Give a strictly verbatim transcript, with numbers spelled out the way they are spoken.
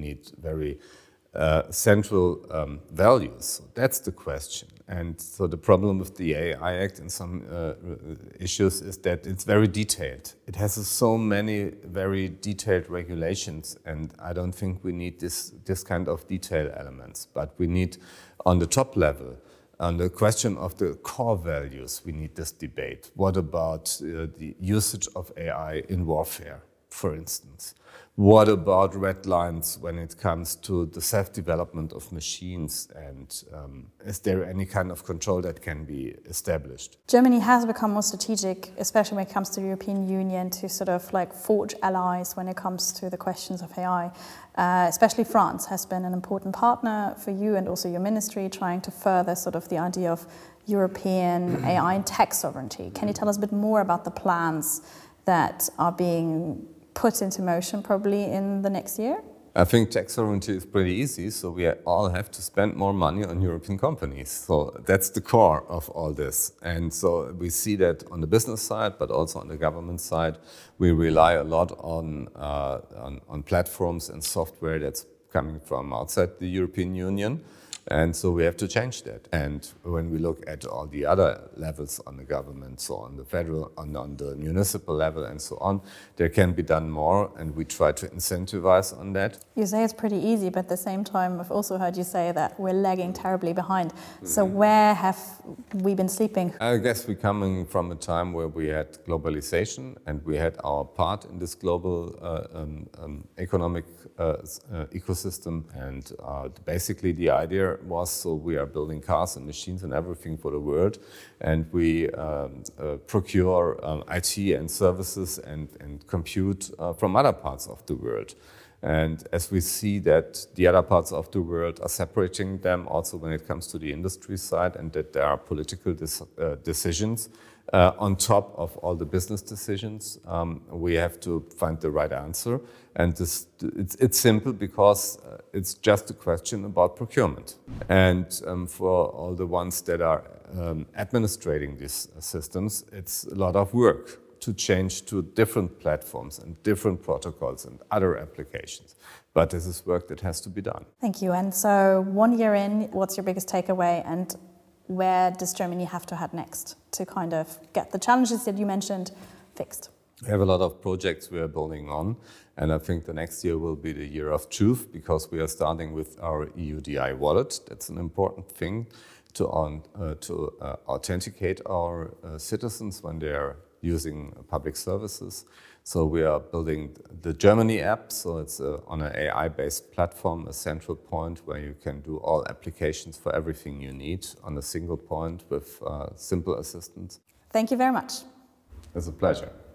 need very uh, central um, values. That's the question. And so the problem with the A I Act in some uh, issues is that it's very detailed. It has so many very detailed regulations, and I don't think we need this, this kind of detail elements. But we need, on the top level, on the question of the core values, we need this debate. What about uh, the usage of A I in warfare, for instance? What about red lines when it comes to the self-development of machines, and um, is there any kind of control that can be established? Germany has become more strategic, especially when it comes to the European Union, to sort of like forge allies when it comes to the questions of A I. Uh, especially France has been an important partner for you and also your ministry, trying to further sort of the idea of European A I and tech sovereignty. Can you tell us a bit more about the plans that are being put into motion probably in the next year? I think tech sovereignty is pretty easy, so we all have to spend more money on European companies. So that's the core of all this. And so we see that on the business side, but also on the government side, we rely a lot on, uh, on, on platforms and software that's coming from outside the European Union. And so we have to change that. And when we look at all the other levels on the government, so on the federal, on, on the municipal level and so on, there can be done more, and we try to incentivize on that. You say it's pretty easy, but at the same time, I've also heard you say that we're lagging terribly behind. Mm-hmm. So where have we been sleeping? I guess we're coming from a time where we had globalization, and we had our part in this global uh, um, um, economic uh, uh, ecosystem. And uh, basically the idea was, so we are building cars and machines and everything for the world, and we um, uh, procure um, I T and services and, and compute uh, from other parts of the world. And as we see that the other parts of the world are separating them also when it comes to the industry side, and that there are political dis uh, decisions uh, on top of all the business decisions, um, we have to find the right answer. And this, it's, it's simple because uh, it's just a question about procurement. And um, for all the ones that are um, administrating these systems, it's a lot of work to change to different platforms and different protocols and other applications. But this is work that has to be done. Thank you. And so one year in, what's your biggest takeaway, and where does Germany have to head next to kind of get the challenges that you mentioned fixed? We have a lot of projects we are building on, and I think the next year will be the year of truth, because we are starting with our E U D I wallet. That's an important thing to, on, uh, to uh, authenticate our uh, citizens when they are using public services. So we are building the Germany app, so it's a, on an A I-based platform, a central point where you can do all applications for everything you need on a single point with uh, simple assistance. Thank you very much. It's a pleasure.